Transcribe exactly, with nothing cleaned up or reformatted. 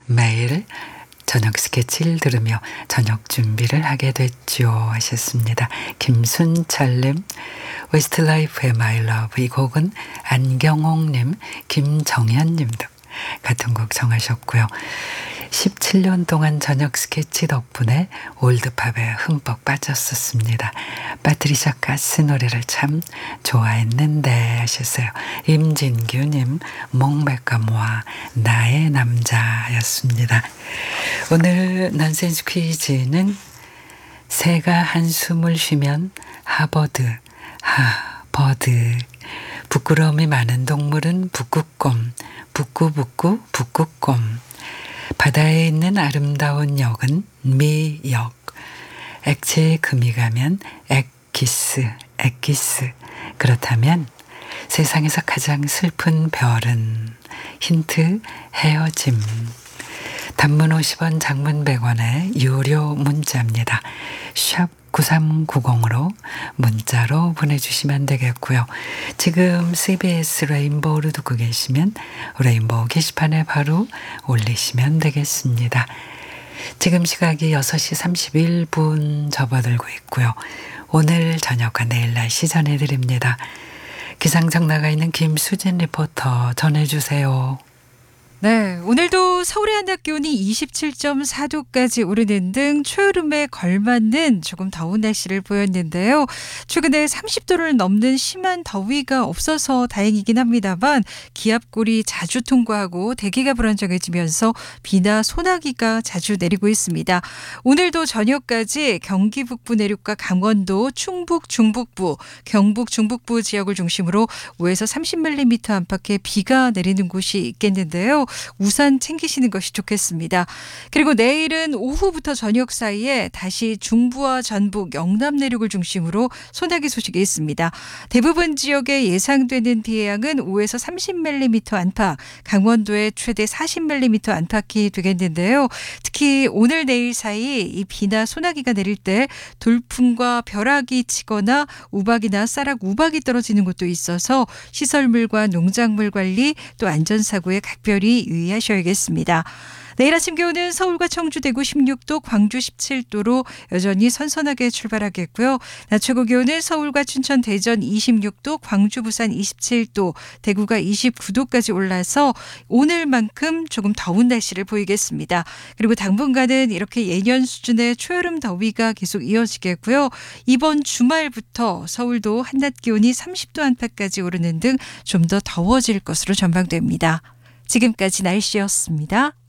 매일 저녁 스케치를 들으며 저녁 준비를 하게 됐죠 하셨습니다. 김순철님, 웨스트라이프의 My Love, 이 곡은 안경옥님, 김정현님도 같은 곡 정하셨고요. 십칠 년 동안 저녁 스케치 덕분에 올드팝에 흠뻑 빠졌었습니다. 파트리샤 카스 노래를 참 좋아했는데 하셨어요. 임진규님, 몽백가모아 나의 남자였습니다. 오늘 넌센스 퀴즈는 새가 한숨을 쉬면 하버드, 하버드. 부끄러움이 많은 동물은 북극곰, 북구북구 북극곰. 바다에 있는 아름다운 역은 미역. 액체에 금이 가면 액기스, 액기스. 그렇다면 세상에서 가장 슬픈 별은? 힌트, 헤어짐. 단문 오십 원, 장문 백 원의 유료 문자입니다. 샵 구삼구공으로 문자로 보내주시면 되겠고요. 지금 씨비에스 레인보우를 듣고 계시면 레인보우 게시판에 바로 올리시면 되겠습니다. 지금 시각이 여섯 시 삼십일 분 접어들고 있고요. 오늘 저녁과 내일 날씨 전해드립니다. 기상청 나가 있는 김수진 리포터 전해주세요. 네, 오늘도 서울의 한낮 기온이 이십칠 점 사 도까지 오르는 등 초여름에 걸맞는 조금 더운 날씨를 보였는데요. 최근에 삼십 도를 넘는 심한 더위가 없어서 다행이긴 합니다만 기압골이 자주 통과하고 대기가 불안정해지면서 비나 소나기가 자주 내리고 있습니다. 오늘도 저녁까지 경기 북부 내륙과 강원도, 충북, 중북부, 경북, 중북부 지역을 중심으로 오에서 삼십 밀리미터 안팎의 비가 내리는 곳이 있겠는데요. 우산 챙기시는 것이 좋겠습니다. 그리고 내일은 오후부터 저녁 사이에 다시 중부와 전북, 영남 내륙을 중심으로 소나기 소식이 있습니다. 대부분 지역에 예상되는 비의 양은 오에서 삼십 밀리미터 안팎, 강원도에 최대 사십 밀리미터 안팎이 되겠는데요. 특히 오늘 내일 사이 이 비나 소나기가 내릴 때 돌풍과 벼락이 치거나 우박이나 쌀락 우박이 떨어지는 곳도 있어서 시설물과 농작물 관리 또 안전사고에 각별히 유의하셔야겠습니다. 내일 아침 기온은 서울과 청주, 대구 십육 도, 광주 십칠 도로 여전히 선선하게 출발하겠고요. 낮 최고 기온은 서울과 춘천, 대전 이십육 도, 광주, 부산 이십칠 도, 대구가 이십구 도까지 올라서 오늘만큼 조금 더운 날씨를 보이겠습니다. 그리고 당분간은 이렇게 예년 수준의 초여름 더위가 계속 이어지겠고요. 이번 주말부터 서울도 한낮 기온이 삼십 도 안팎까지 오르는 등 좀 더 더워질 것으로 전망됩니다. 지금까지 날씨였습니다.